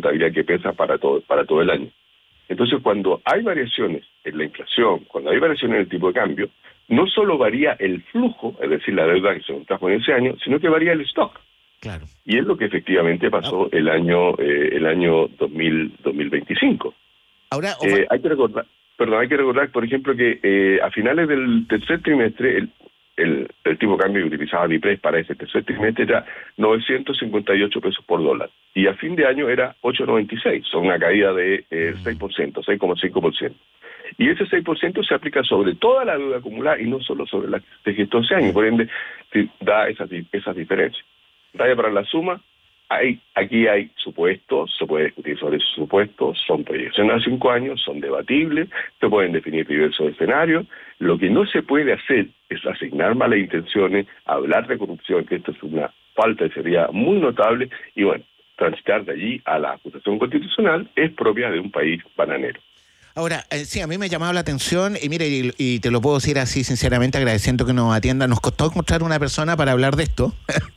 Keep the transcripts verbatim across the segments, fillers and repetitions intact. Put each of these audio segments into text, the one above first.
contabilidad que pesa para todo, para todo el año. Entonces, cuando hay variaciones en la inflación, cuando hay variaciones en el tipo de cambio, no solo varía el flujo, es decir, la deuda que se contrajo en ese año, sino que varía el stock. Claro. Y es lo que efectivamente pasó el año eh, el año dos mil veinticinco. Ahora, eh, hay que recordar, perdón, hay que recordar, por ejemplo, que eh, a finales del tercer trimestre, el, el, el tipo de cambio que utilizaba BIPRES para ese tercer trimestre era novecientos cincuenta y ocho pesos por dólar. Y a fin de año era ocho noventa y seis, son una caída de eh, seis por ciento, seis coma cinco por ciento. Y ese seis por ciento se aplica sobre toda la deuda acumulada y no solo sobre la que se gestó ese año, por ende da esas, esas diferencias. Raya para la suma, hay, aquí hay supuestos, se puede discutir sobre esos supuestos, son proyecciones a cinco años, son debatibles, se pueden definir diversos escenarios. Lo que no se puede hacer es asignar malas intenciones, hablar de corrupción, que esto es una falta de seriedad muy notable, y bueno, transitar de allí a la acusación constitucional es propia de un país bananero. Ahora, eh, sí, a mí me ha llamado la atención, y mire, y, y te lo puedo decir así sinceramente, agradeciendo que nos atienda. Nos costó encontrar una persona para hablar de esto.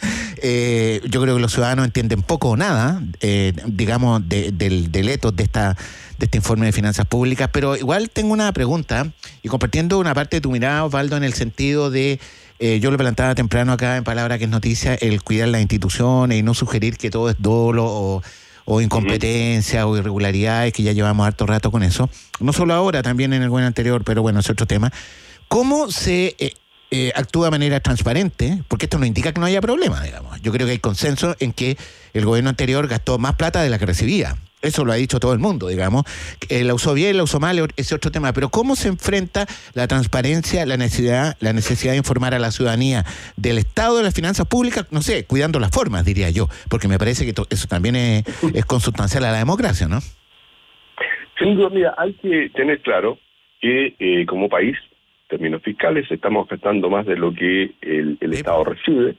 eh, yo creo que los ciudadanos entienden poco o nada, eh, digamos, de, del, del etos de esta de este informe de finanzas públicas, pero igual tengo una pregunta, y compartiendo una parte de tu mirada, Osvaldo, en el sentido de, eh, yo lo plantaba temprano acá en Palabra que es Noticia, el cuidar las instituciones y no sugerir que todo es dolo o... o incompetencia uh-huh. o irregularidades, que ya llevamos harto rato con eso, no solo ahora, también en el gobierno anterior, pero bueno, es otro tema. ¿Cómo se eh, eh, actúa de manera transparente? Porque esto no indica que no haya problema, digamos. Yo creo que hay consenso en que el gobierno anterior gastó más plata de la que recibía. Eso lo ha dicho todo el mundo, digamos. Eh, la usó bien, la usó mal, ese otro tema. Pero ¿cómo se enfrenta la transparencia, la necesidad, la necesidad de informar a la ciudadanía del estado de las finanzas públicas? No sé, cuidando las formas, diría yo. Porque me parece que to- eso también es, es consustancial a la democracia, ¿no? Sin duda, mira, hay que tener claro que eh, como país, en términos fiscales, estamos gastando más de lo que el, el Estado recibe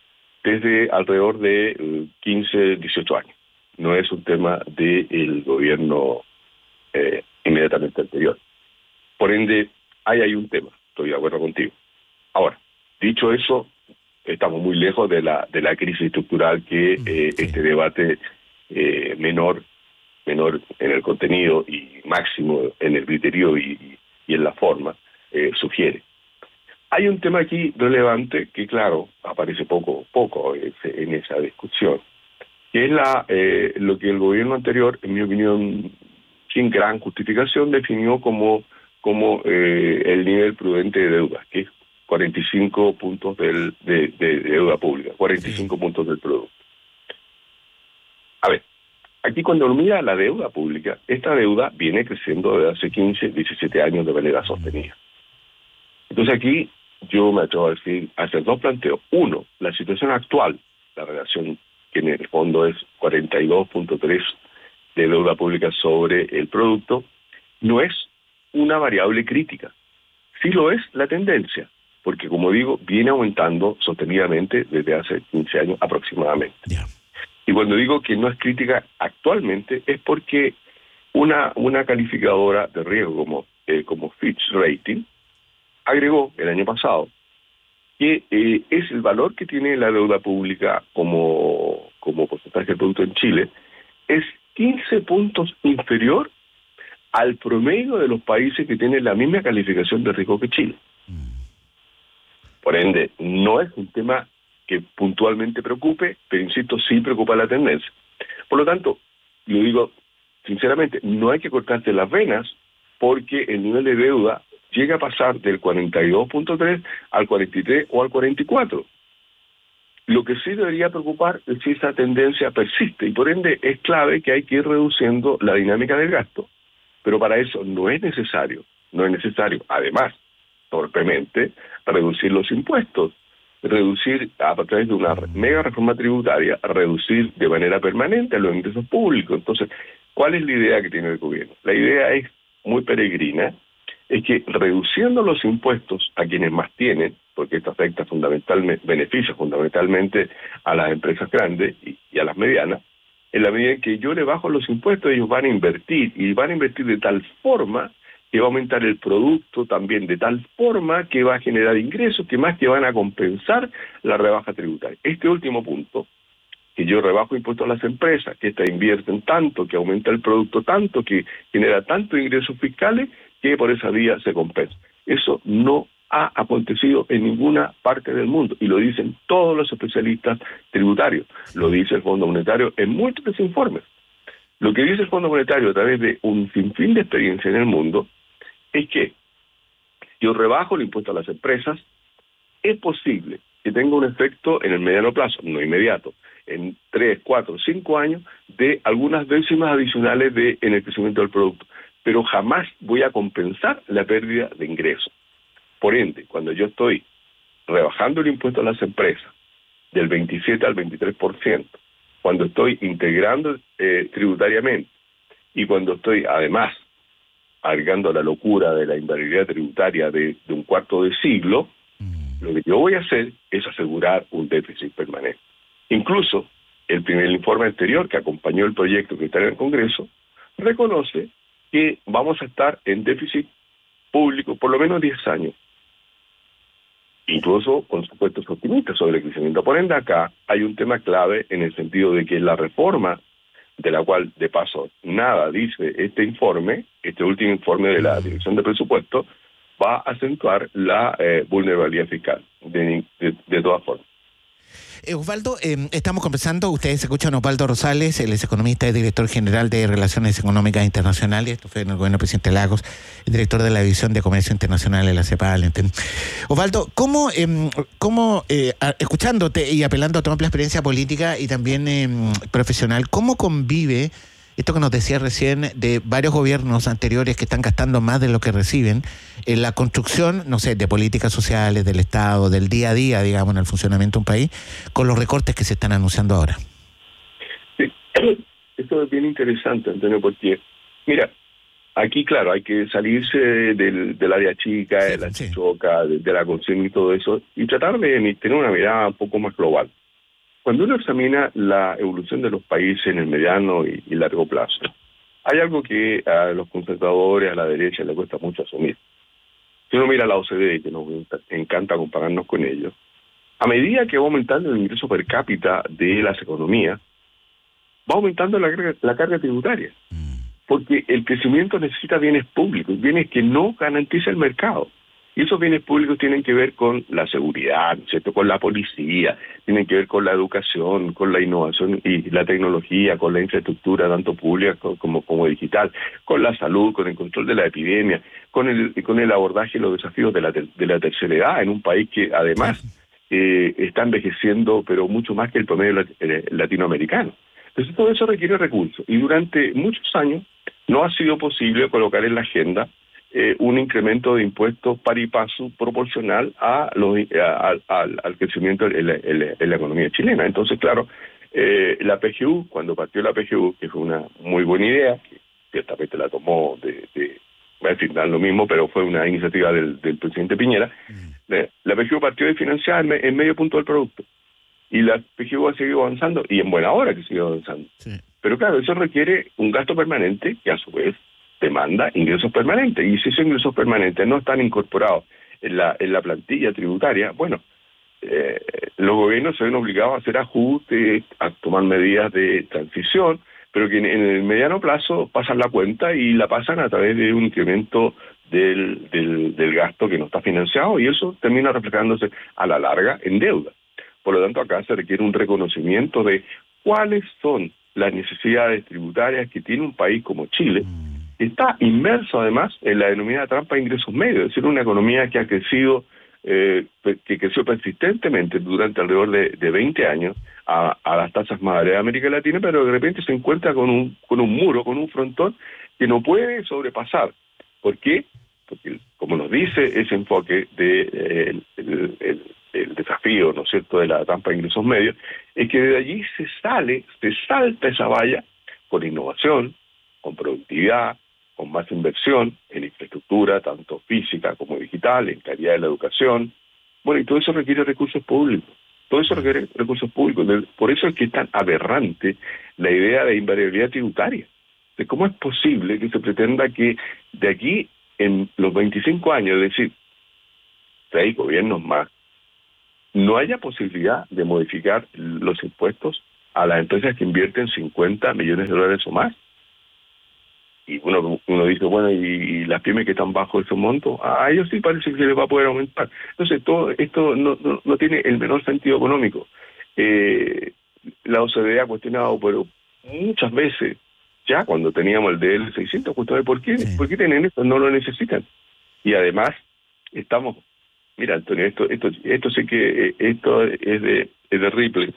desde alrededor de eh, quince, dieciocho años. No es un tema del gobierno eh, inmediatamente anterior. Por ende, ahí hay un tema, estoy de acuerdo contigo. Ahora, dicho eso, estamos muy lejos de la de la crisis estructural que eh, sí. este debate eh, menor, menor en el contenido y máximo en el criterio y, y en la forma eh, sugiere. Hay un tema aquí relevante que, claro, aparece poco poco en esa discusión, que es la eh, lo que el gobierno anterior, en mi opinión, sin gran justificación, definió como, como eh, el nivel prudente de deuda, que es cuarenta y cinco puntos del, de, de, de deuda pública, cuarenta y cinco sí. puntos del producto. A ver, aquí cuando uno mira la deuda pública, esta deuda viene creciendo desde hace quince, diecisiete años de manera sostenida. Entonces aquí yo me atrevo a decir, a hacer dos planteos. Uno, la situación actual, la relación que en el fondo es cuarenta y dos punto tres de deuda pública sobre el producto, no es una variable crítica. Sí lo es la tendencia, porque como digo, viene aumentando sostenidamente desde hace quince años aproximadamente. Yeah. Y cuando digo que no es crítica actualmente, es porque una, una calificadora de riesgo como, eh, como Fitch Rating agregó el año pasado que eh, es el valor que tiene la deuda pública como, como porcentaje del producto en Chile, es quince puntos inferior al promedio de los países que tienen la misma calificación de riesgo que Chile. Por ende, no es un tema que puntualmente preocupe, pero insisto, sí preocupa la tendencia. Por lo tanto, lo digo sinceramente, no hay que cortarse las venas porque el nivel de deuda llega a pasar del cuarenta y dos punto tres al cuarenta y tres o al cuarenta y cuatro. Lo que sí debería preocupar es si esa tendencia persiste y por ende es clave que hay que ir reduciendo la dinámica del gasto. Pero para eso no es necesario, no es necesario, además, torpemente, reducir los impuestos, reducir a través de una mega reforma tributaria, reducir de manera permanente los ingresos públicos. Entonces, ¿cuál es la idea que tiene el gobierno? La idea es muy peregrina, es que reduciendo los impuestos a quienes más tienen, porque esto afecta fundamentalmente, beneficia fundamentalmente a las empresas grandes y, y a las medianas, en la medida en que yo le bajo los impuestos, ellos van a invertir, y van a invertir de tal forma que va a aumentar el producto también, de tal forma que va a generar ingresos, que más que van a compensar la rebaja tributaria. Este último punto, que yo rebajo impuestos a las empresas, que éstas invierten tanto, que aumenta el producto tanto, que genera tanto ingresos fiscales, que por esa vía se compensa. Eso no ha acontecido en ninguna parte del mundo, y lo dicen todos los especialistas tributarios, lo dice el Fondo Monetario en múltiples informes. Lo que dice el Fondo Monetario a través de un sinfín de experiencia en el mundo es que yo rebajo el impuesto a las empresas, es posible que tenga un efecto en el mediano plazo, no inmediato, en tres, cuatro, cinco años, de algunas décimas adicionales de, en el crecimiento del producto, pero jamás voy a compensar la pérdida de ingresos. Por ende, cuando yo estoy rebajando el impuesto a las empresas del veintisiete al veintitrés por ciento, cuando estoy integrando eh, tributariamente y cuando estoy además agregando la locura de la invariabilidad tributaria de, de un cuarto de siglo, lo que yo voy a hacer es asegurar un déficit permanente. Incluso el primer informe anterior que acompañó el proyecto que está en el Congreso reconoce que vamos a estar en déficit público por lo menos diez años. Incluso con supuestos optimistas sobre el crecimiento. Por ende, acá hay un tema clave en el sentido de que la reforma, de la cual, de paso, nada dice este informe, este último informe de la Dirección de Presupuesto, va a acentuar la eh, vulnerabilidad fiscal, de, de, de todas formas. Eh, Osvaldo, eh, estamos conversando, ustedes escuchan a Osvaldo Rosales, él es economista y director general de Relaciones Económicas Internacionales, esto fue en el gobierno del presidente Lagos, el director de la División de Comercio Internacional de la CEPAL. Osvaldo, ¿cómo, eh, cómo eh, escuchándote y apelando a tu amplia experiencia política y también eh, profesional, cómo convive esto que nos decía recién de varios gobiernos anteriores que están gastando más de lo que reciben en la construcción, no sé, de políticas sociales, del Estado, del día a día, digamos, en el funcionamiento de un país, con los recortes que se están anunciando ahora? Sí, esto es bien interesante, Antonio, porque, mira, aquí, claro, hay que salirse del, del área chica, sí, de la sí. chichoca, de, de la conciencia y todo eso, y tratar de tener una mirada un poco más global. Cuando uno examina la evolución de los países en el mediano y, y largo plazo, hay algo que a los conservadores, a la derecha, les cuesta mucho asumir. Si uno mira a la O C D E, que nos encanta compararnos con ellos, a medida que va aumentando el ingreso per cápita de las economías, va aumentando la carga, la carga tributaria, porque el crecimiento necesita bienes públicos, bienes que no garantiza el mercado. Y esos bienes públicos tienen que ver con la seguridad, ¿cierto? Con la policía, tienen que ver con la educación, con la innovación y la tecnología, con la infraestructura, tanto pública como, como digital, con la salud, con el control de la epidemia, con el, con el abordaje y los desafíos de la, de la tercera edad, en un país que además eh, está envejeciendo, pero mucho más que el promedio latinoamericano. Entonces todo eso requiere recursos, y durante muchos años no ha sido posible colocar en la agenda Eh, un incremento de impuestos par y paso proporcional a los, a, a, al, al crecimiento en la, en, la, en la economía chilena. Entonces, claro, eh, la P G U, cuando partió la P G U, que fue una muy buena idea, que ciertamente la tomó de, de en fin, da lo mismo, pero fue una iniciativa del, del presidente Piñera, mm. eh, la P G U partió de financiar en, en medio punto del producto, y la P G U ha seguido avanzando, y en buena hora que sigue avanzando. Sí. Pero claro, eso requiere un gasto permanente, que a su vez demanda ingresos permanentes, y si esos ingresos permanentes no están incorporados en la en la plantilla tributaria, bueno, eh, los gobiernos se ven obligados a hacer ajustes, a tomar medidas de transición, pero que en, en el mediano plazo pasan la cuenta y la pasan a través de un incremento del, del, del gasto que no está financiado, y eso termina reflejándose a la larga en deuda. Por lo tanto, acá se requiere un reconocimiento de cuáles son las necesidades tributarias que tiene un país como Chile. Está inmerso además en la denominada trampa de ingresos medios, es decir, una economía que ha crecido, eh, que creció persistentemente durante alrededor de, de veinte años a, a las tasas más altas de América Latina, pero de repente se encuentra con un, con un muro, con un frontón que no puede sobrepasar. ¿Por qué? Porque, como nos dice ese enfoque de eh, el, el, el desafío, ¿no es cierto?, de la trampa de ingresos medios, es que de allí se sale, se salta esa valla con innovación, con productividad, con más inversión en infraestructura, tanto física como digital, en calidad de la educación. Bueno, y todo eso requiere recursos públicos. Todo eso requiere recursos públicos. Por eso es que es tan aberrante la idea de invariabilidad tributaria. De cómo es posible que se pretenda que de aquí en los veinticinco años, es decir, seis gobiernos más, no haya posibilidad de modificar los impuestos a las empresas que invierten cincuenta millones de dólares o más. Y uno, uno dice, bueno, ¿y, y las pymes que están bajo ese monto? A ellos sí parece que se les va a poder aumentar. Entonces, todo esto no, no, no tiene el menor sentido económico. Eh, la O C D E ha cuestionado, pero muchas veces, ya cuando teníamos el D L seiscientos, justamente, ¿por qué, Sí. ¿por qué tienen esto? No lo necesitan. Y además, estamos... Mira, Antonio, esto esto esto sí que esto es de, es de Ripley.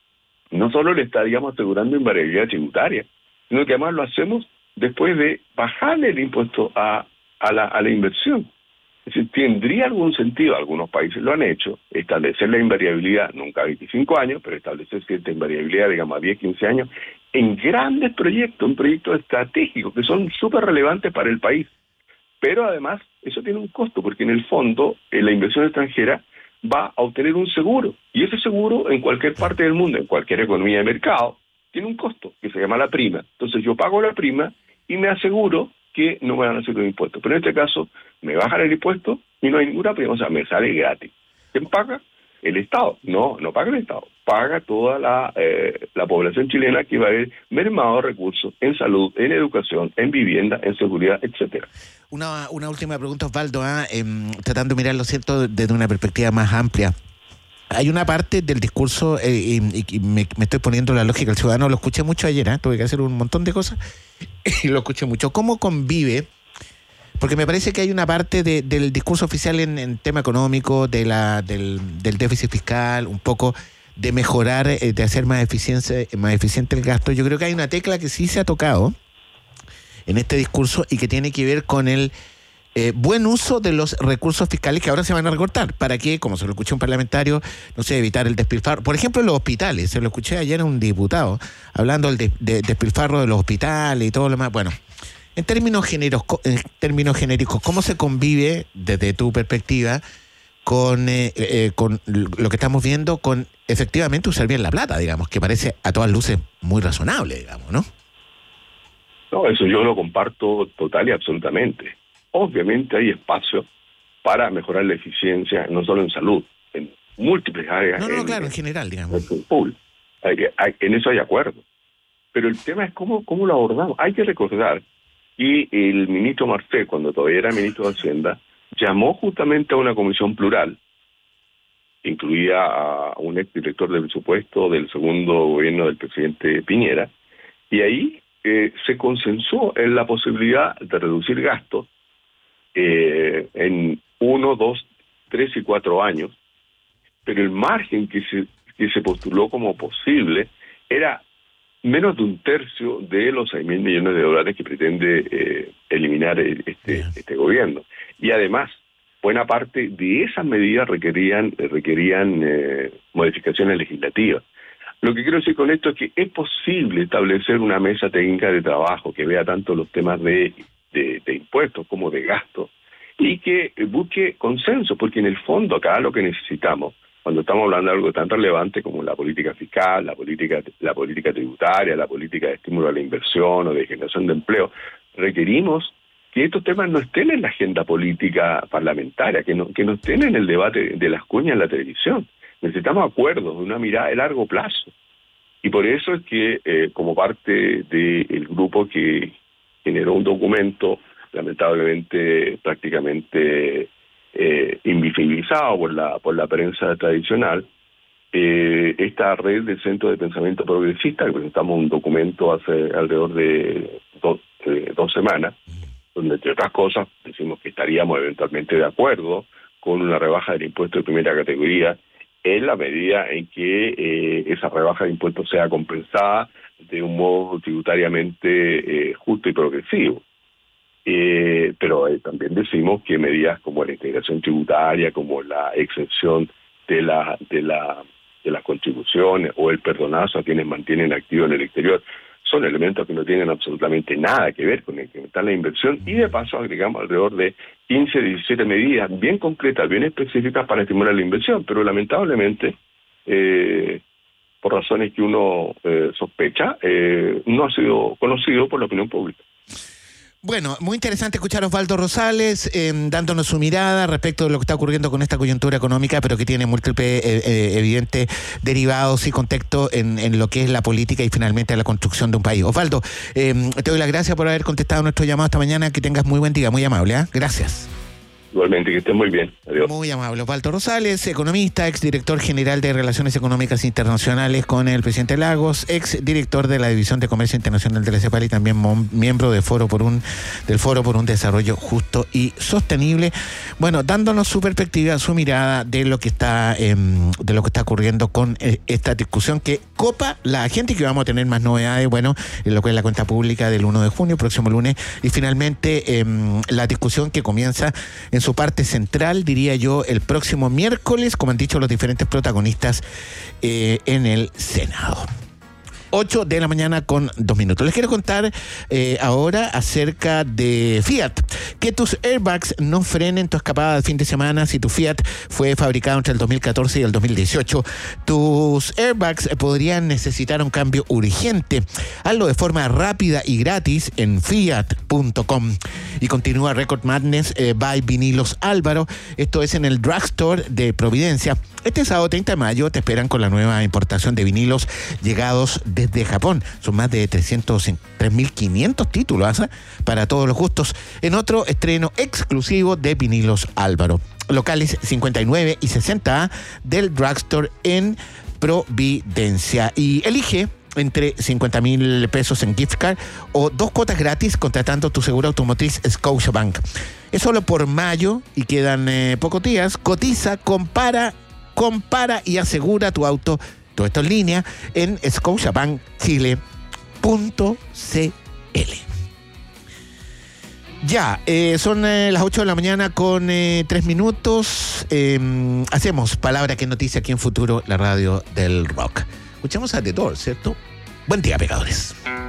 No solo le estaríamos asegurando invariabilidad tributaria, sino que además lo hacemos después de bajarle el impuesto a, a, la, a la inversión. Es decir, tendría algún sentido, algunos países lo han hecho, establecer la invariabilidad, nunca a veinticinco años, pero establecer cierta invariabilidad, digamos, a diez, quince años, en grandes proyectos, en proyectos estratégicos que son súper relevantes para el país. Pero además, eso tiene un costo, porque en el fondo, eh, la inversión extranjera va a obtener un seguro, y ese seguro en cualquier parte del mundo, en cualquier economía de mercado, tiene un costo, que se llama la prima. Entonces yo pago la prima y me aseguro que no me van a hacer los impuestos. Pero en este caso, me bajan el impuesto y no hay ninguna prima, o sea, me sale gratis. ¿Quién paga? El Estado. No, no paga el Estado. Paga toda la, eh, la población chilena que va a haber mermado recursos en salud, en educación, en vivienda, en seguridad, etcétera. Una, una última pregunta, Osvaldo, ¿ah? eh, tratando de mirarlo cierto desde una perspectiva más amplia. Hay una parte del discurso, eh, y, y me, me estoy poniendo la lógica, el ciudadano lo escuché mucho ayer, ¿eh? Tuve que hacer un montón de cosas y lo escuché mucho. ¿Cómo convive? Porque me parece que hay una parte de, del discurso oficial en, en tema económico, de la, del, del déficit fiscal, un poco de mejorar, eh, de hacer más eficiente, más eficiente el gasto. Yo creo que hay una tecla que sí se ha tocado en este discurso y que tiene que ver con el eh, buen uso de los recursos fiscales que ahora se van a recortar. ¿Para qué? Como se lo escuché a un parlamentario, no sé, evitar el despilfarro. Por ejemplo, en los hospitales, se lo escuché ayer a un diputado hablando del de, de, despilfarro de los hospitales y todo lo demás. Bueno, en términos genéricos, en términos genéricos, ¿cómo se convive desde tu perspectiva con, eh, eh, con lo que estamos viendo, con efectivamente usar bien la plata, digamos, que parece a todas luces muy razonable, digamos, ¿no? No, eso yo lo comparto total y absolutamente. Obviamente hay espacio para mejorar la eficiencia, no solo en salud, en múltiples áreas. No, no, en, claro, en general, digamos. En, pool. Hay, hay, en eso hay acuerdo. Pero el tema es cómo, cómo lo abordamos. Hay que recordar que el ministro Marcel, cuando todavía era ministro de Hacienda, llamó justamente a una comisión plural, que incluía a un exdirector de presupuesto del segundo gobierno del presidente Piñera, y ahí eh, se consensuó en la posibilidad de reducir gastos eh, en uno, dos, tres y cuatro años, pero el margen que se, que se postuló como posible era menos de un tercio de los seis mil millones de dólares que pretende eh, eliminar este, yeah. este gobierno. Y además, buena parte de esas medidas requerían, requerían eh, modificaciones legislativas. Lo que quiero decir con esto es que es posible establecer una mesa técnica de trabajo que vea tanto los temas de, de, de impuestos como de gastos y que busque consenso, porque en el fondo acá lo que necesitamos, cuando estamos hablando de algo tan relevante como la política fiscal, la política, la política tributaria, la política de estímulo a la inversión o de generación de empleo, requerimos que estos temas no estén en la agenda política parlamentaria, que no, que no estén en el debate de las cuñas en la televisión. Necesitamos acuerdos de una mirada de largo plazo. Y por eso es que, eh, como parte del grupo que generó un documento, lamentablemente prácticamente eh, invisibilizado por la, por la prensa tradicional, eh, esta red de centros de pensamiento progresista, que presentamos un documento hace alrededor de dos, eh, dos semanas, donde entre otras cosas decimos que estaríamos eventualmente de acuerdo con una rebaja del impuesto de primera categoría en la medida en que eh, esa rebaja de impuestos sea compensada de un modo tributariamente eh, justo y progresivo. Eh, pero eh, también decimos que medidas como la integración tributaria, como la exención de la de la de las contribuciones o el perdonazo a quienes mantienen activos en el exterior, son elementos que no tienen absolutamente nada que ver con incrementar la inversión, y de paso agregamos alrededor de quince, diecisiete medidas bien concretas, bien específicas para estimular la inversión, pero lamentablemente, eh, por razones que uno eh, sospecha, eh, no ha sido conocido por la opinión pública. Bueno, muy interesante escuchar a Osvaldo Rosales eh, dándonos su mirada respecto de lo que está ocurriendo con esta coyuntura económica, pero que tiene múltiples eh, eh, evidentes derivados y contexto en, en lo que es la política y finalmente la construcción de un país. Osvaldo, eh, te doy las gracias por haber contestado nuestro llamado esta mañana. Que tengas muy buen día, muy amable. ¿eh? Gracias. Igualmente, que estén muy bien. Adiós. Muy amable. Osvaldo Rosales, economista, exdirector general de Relaciones Económicas Internacionales con el presidente Lagos, exdirector de la División de Comercio Internacional de la CEPAL y también miembro de Foro por un, del Foro por un Desarrollo Justo y Sostenible. Bueno, dándonos su perspectiva, su mirada de lo que está, eh, de lo que está ocurriendo con eh, esta discusión que copa la gente, y que vamos a tener más novedades, bueno, en lo que es la cuenta pública del uno de junio, próximo lunes, y finalmente eh, la discusión que comienza en su parte central, diría yo, el próximo miércoles, como han dicho los diferentes protagonistas eh, en el Senado. ocho de la mañana con dos minutos. Les quiero contar eh, ahora acerca de Fiat. Que tus airbags no frenen tu escapada de fin de semana si tu Fiat fue fabricado entre el dos mil catorce y el dos mil dieciocho. Tus airbags podrían necesitar un cambio urgente. Hazlo de forma rápida y gratis en fiat punto com. Y continúa Record Madness eh, by Vinilos Álvaro. Esto es en el Drugstore de Providencia. Este sábado treinta de mayo te esperan con la nueva importación de vinilos llegados desde Japón. Son más de trescientos, tres mil quinientos títulos, ¿eh? Para todos los gustos, en otro estreno exclusivo de Vinilos Álvaro. Locales cincuenta y nueve y sesenta A del Drugstore en Providencia. Y elige entre cincuenta mil pesos en gift card o dos cuotas gratis contratando tu seguro automotriz Scotiabank. Es solo por mayo y quedan eh, pocos días. Cotiza, compara, compara y asegura tu auto. Todo esto en línea en scotiabank chile punto c l. Ya, eh, son eh, las ocho de la mañana con eh, tres minutos. Eh, hacemos Palabra que Noticia aquí en Futuro, la radio del rock. Escuchamos a The Doors, ¿cierto? Buen día, pecadores.